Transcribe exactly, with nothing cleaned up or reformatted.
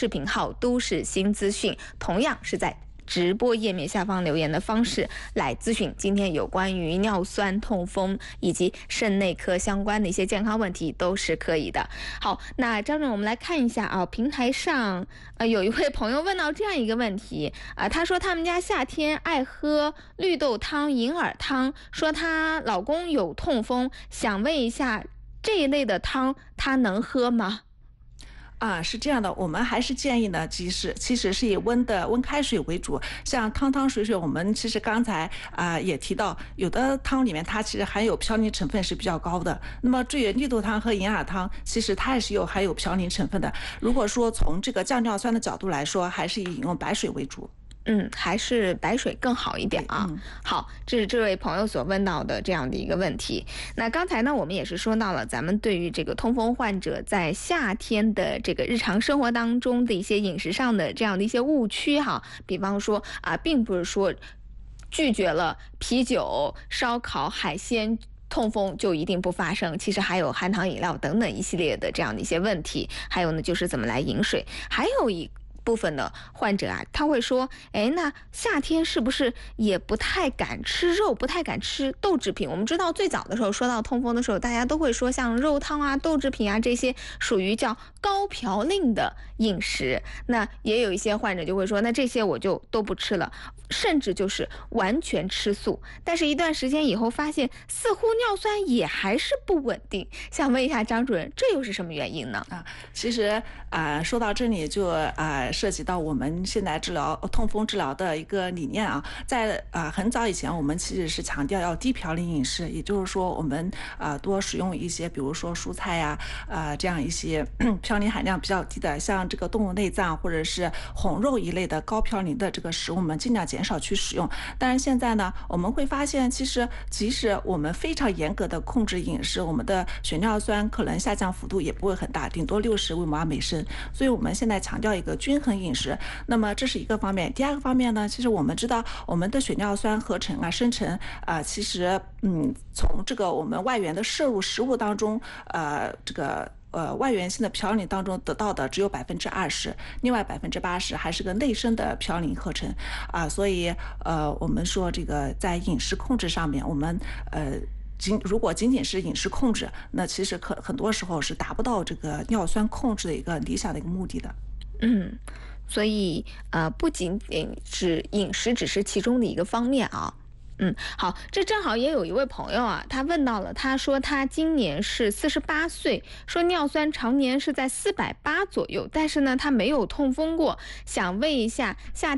视频号都市新资讯，同样是在直播页面下方留言的方式来咨询今天有关于尿酸、痛风以及肾内科相关的一些健康问题都是可以的。好，那张总，我们来看一下啊，平台上呃有一位朋友问到这样一个问题啊，他说他们家夏天爱喝绿豆汤、银耳汤，说她老公有痛风，想问一下这一类的汤他能喝吗？ 啊，是这样的，我们还是建议呢，其实其实是以温的温开水为主，像汤汤水水，我们其实刚才啊、呃、也提到，有的汤里面它其实含有嘌呤成分是比较高的。那么至于绿豆汤和银耳汤，其实它也是有含有嘌呤成分的。如果说从这个降尿酸的角度来说，还是以饮用白水为主。 嗯，还是白水更好一点啊。 嗯、 好，这是这位朋友所问到的这样的一个问题。那刚才呢，我们也是说到了咱们对于这个痛风患者在夏天的这个日常生活当中的一些饮食上的这样的一些误区哈，比方说啊，并不是说拒绝了啤酒、烧烤、海鲜，痛风就一定不发生，其实还有含糖饮料等等一系列的这样的一些问题。还有呢，就是怎么来饮水，还有一部分的患者啊，他会说，哎，那夏天是不是也不太敢吃肉，不太敢吃豆制品？我们知道最早的时候说到痛风的时候，大家都会说像肉汤啊、豆制品啊这些属于叫高嘌呤的饮食。那也有一些患者就会说，那这些我就都不吃了，甚至就是完全吃素。但是一段时间以后发现，似乎尿酸也还是不稳定。想问一下张主任，这又是什么原因呢？ 啊，其实啊、呃，说到这里就啊。呃涉及到我们现在治疗痛风治疗的一个理念啊，在啊、呃、很早以前，我们其实是强调要低嘌呤饮食，也就是说，我们啊、呃、多使用一些，比如说蔬菜呀、啊，呃这样一些嘌呤含量比较低的，像这个动物内脏或者是红肉一类的高嘌呤的这个食物，我们尽量减少去使用。但是现在呢，我们会发现，其实即使我们非常严格的控制饮食，我们的血尿酸可能下降幅度也不会很大，顶多六十微摩尔每升。所以我们现在强调一个均衡饮食，那么这是一个方面。第二个方面呢，其实我们知道我们的血尿酸合成啊、生成啊、呃，其实嗯，从这个我们外源的摄入食物当中，呃，这个呃外源性的嘌呤当中得到的只有百分之二十，另外百分之八十还是个内生的嘌呤合成啊、呃，所以呃，我们说这个在饮食控制上面，我们呃。仅如果仅仅是饮食控制，那其实可很多时候是达不到这个尿酸控制的一个理想的一个目的的。 嗯，所以呃，不仅仅是饮食只是其中的一个方面啊。嗯，好，这正好也有一位朋友啊，他问到了，他说他今年是四十八岁，说尿酸常年是在四百八左右，但是呢，他没有痛风过，想问一下夏